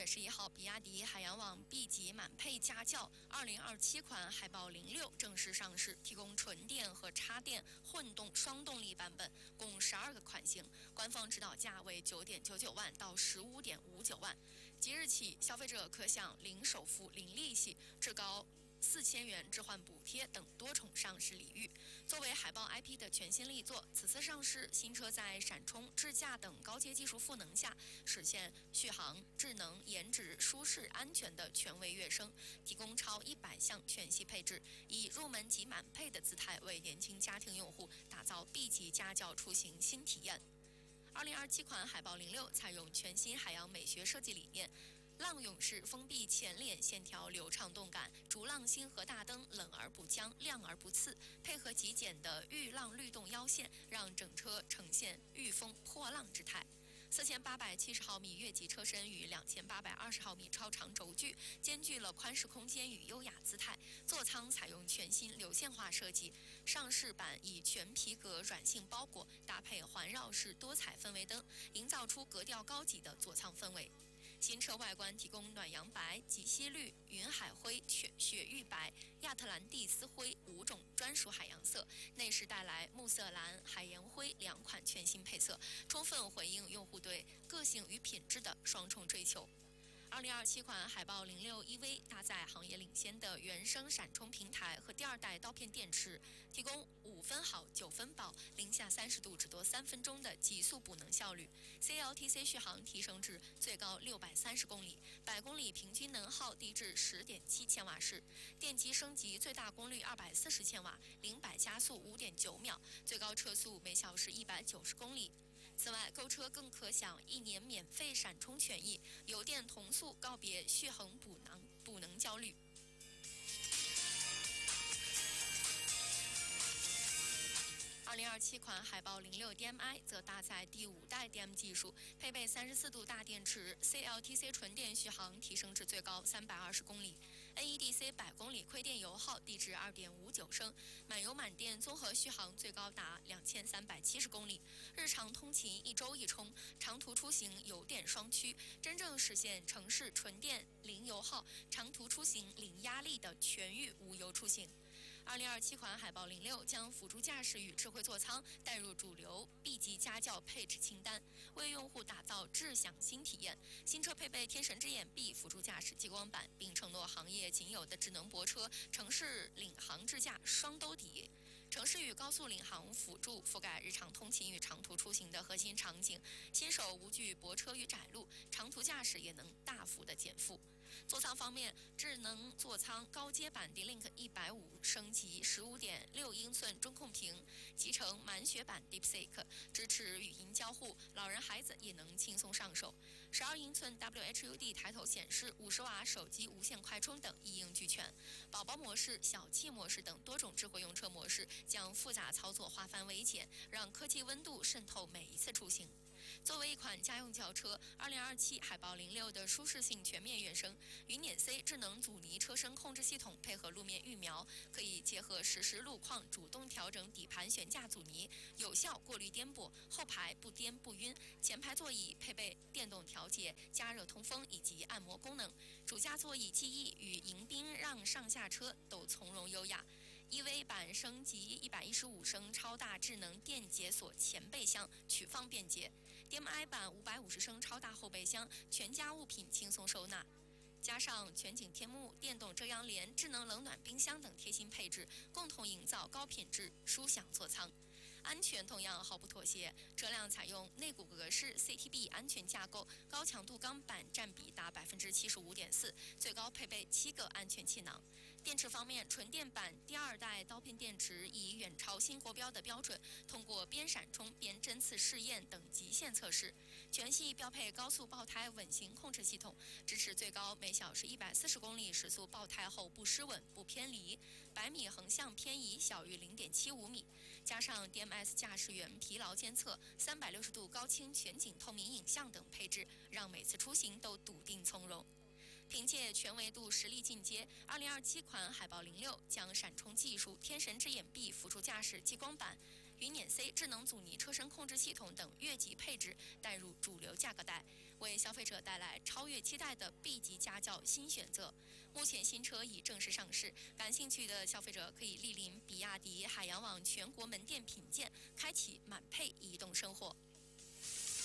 11号，比亚迪海洋网 B 级满配家轿2027款海豹06正式上市，提供纯电和插电、混动双动力版本，共12个款型，官方指导价为9.99万到15.59万。即日起，消费者可享零首付、零利息，至高4000元置换补贴等多重上市礼遇。作为海豹 IP 的全新力作，此次上市新车在闪充、智驾等高阶技术赋能下，实现续航、智能、颜值、舒适、安全的全位跃升，提供超100项全系配置，以入门级满配的姿态为年轻家庭用户打造 B 级家轿出行新体验。2027款海豹06采用全新海洋美学设计理念。浪涌式封闭前脸线条流畅动感，逐浪星河大灯冷而不僵，亮而不刺，配合极简的御浪律动腰线，让整车呈现御风破浪之态。4870毫米越级车身与2820毫米超长轴距，兼具了宽适空间与优雅姿态。座舱采用全新流线化设计，上饰板以全皮革软性包裹，搭配环绕式多彩氛围灯，营造出格调高级的座舱氛围。新车外观提供暖阳白、极烯绿、云海灰、雪域白、亚特兰蒂斯灰5种专属海洋色，内饰带来暮色蓝、海盐灰2款全新配色，充分回应用户对个性与品质的双重追求。2027款海豹06 EV 搭载行业领先的原生闪充平台和第2代刀片电池，提供5分好9分饱，零下30度只多3分钟的极速补能效率。CLTC 续航提升至最高630公里，100公里平均能耗低至10.7千瓦时。电机升级最大功率240千瓦，0-100加速5.9秒，最高车速每小时190公里。此外，购车更可享1年免费闪充权益，油电同速告别续航补能焦虑。2027款海豹06 DMI 则搭载第5代 DM 技术，配备34度大电池 ，CLTC 纯电续航提升至最高320公里 ，NEDC 100公里亏电油耗低至2.59升，满油满电综合续航最高达2370公里。日常通勤1周1充，长途出行油电双驱，真正实现城市纯电零油耗、长途出行零压力的全域无油出行。2027款海豹06将辅助驾驶与智慧座舱带入主流 B 级家轿配置清单，为用户打造智享新体验。新车配备天神之眼 B 辅助驾驶激光板，并承诺行业仅有的智能泊车、城市领航智驾双兜底。城市与高速领航辅助覆盖日常通勤与长途出行的核心场景，新手无惧泊车与窄路，长途驾驶也能大幅的减负。座舱方面，智能座舱高阶版 D-Link 150升级15.6英寸中控屏，集成满血版 DeepSeek， 支持语音交互，老人孩子也能轻松上手。12英寸 WHUD 抬头显示，50瓦手机无线快充等一应俱全。宝宝模式、小气模式等多种智慧用车模式将复杂操作化繁为简，让科技温度渗透每一次出行。作为一款家用轿车，2027海豹06的舒适性全面跃升。云辇 C 智能阻尼车身控制系统配合路面预瞄，可以结合实时路况主动调整底盘悬架阻尼，有效过滤颠簸。后排不颠不晕，前排座椅配备电动调节、加热通风以及按摩功能。主驾座椅记忆与迎宾让上下车都从容优雅。EV 版升级115升超大智能电解锁前备箱，取放便捷。DMI 版550升超大后备箱，全家物品轻松收纳。加上全景天幕、电动遮阳帘、智能冷暖冰箱等贴心配置，共同营造高品质舒享座舱。安全同样毫不妥协，车辆采用内骨骼式 CTB 安全架构，高强度钢板占比达75.4%，最高配备7个安全气囊。电池方面，纯电版第2代刀片电池以远超新国标的标准，通过边闪充边针刺试验等极限测试。全系标配高速爆胎稳行控制系统，支持最高每小时140公里时速爆胎后不失稳不偏离，100米横向偏移小于0.75米，加上 DMS 驾驶员疲劳监测、360度高清全景透明影像等配置，让每次出行都笃定从容。凭借全维度实力进阶，2027款海豹06将闪充技术、天神之眼 B 辅助驾驶激光板、云辇 C 智能阻尼车身控制系统等越级配置带入主流价格带， 为消费者带来超越期待的 B 级家轿新选择。目前新车已正式上市，感兴趣的消费者可以莅临比亚迪海洋网全国门店品鉴，开启满配移动生活。